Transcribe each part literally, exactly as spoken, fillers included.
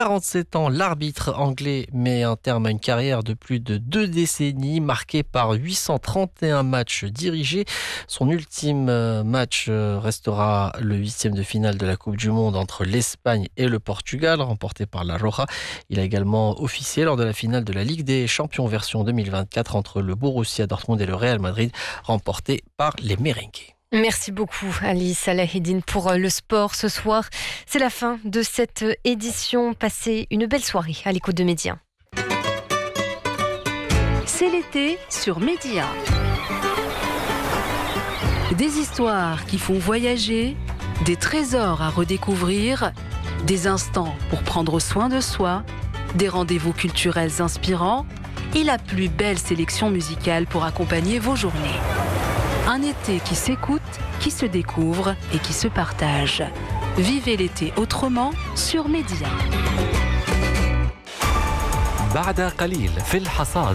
quarante-sept ans, l'arbitre anglais met un terme à une carrière de plus de deux décennies, marquée par huit cent trente et un matchs dirigés. Son ultime match restera le huitième de finale de la Coupe du Monde entre l'Espagne et le Portugal, remporté par la Roja. Il a également officié lors de la finale de la Ligue des Champions version deux mille vingt-quatre entre le Borussia Dortmund et le Real Madrid, remporté par les Merengues. Merci beaucoup Ali Salahedine pour le sport ce soir. C'est la fin de cette édition. Passez une belle soirée à l'écoute de Média. C'est l'été sur Média. Des histoires qui font voyager, des trésors à redécouvrir, des instants pour prendre soin de soi, des rendez-vous culturels inspirants et la plus belle sélection musicale pour accompagner vos journées. Un été qui s'écoute, qui se découvre et qui se partage. Vivez l'été autrement sur Média. بعد قليل في الحصاد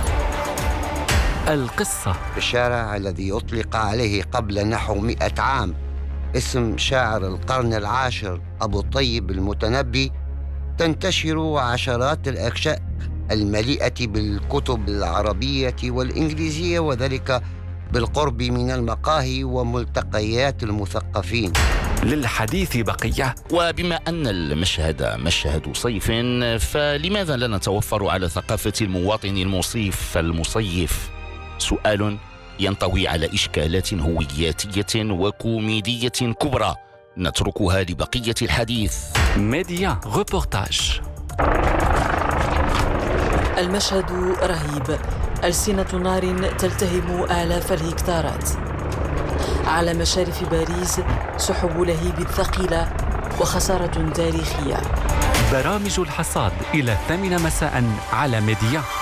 القصة. الشارع الذي أطلق عليه قبل نحو مئة عام اسم شاعر القرن العاشر أبو الطيب المتنبي تنتشر عشرات الأكشاء المليئة بالكتب العربية والإنجليزية، وذلك بالقرب من المقاهي وملتقيات المثقفين. للحديث بقية. وبما أن المشهد مشهد صيف، فلماذا لا نتوفر على ثقافة المواطن المصيف المصيف؟ سؤال ينطوي على إشكالات هوياتية وكوميدية كبرى نتركها لبقية الحديث. ميديا ريبورتاج. المشهد رهيب، ألسنة نار تلتهم آلاف الهكتارات. على مشارف باريس سحب لهيب ثقيلة وخسارة تاريخية. برامج الحصاد إلى الثامنة مساء على ميديا.